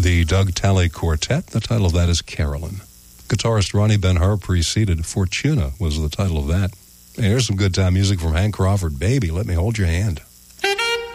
the Doug Talley Quartet. The title of that is Carolyn. Guitarist Ronnie Ben-Hur preceded. Fortuna was the title of that. Here's some good time music from Hank Crawford. Baby, Let Me Hold Your Hand.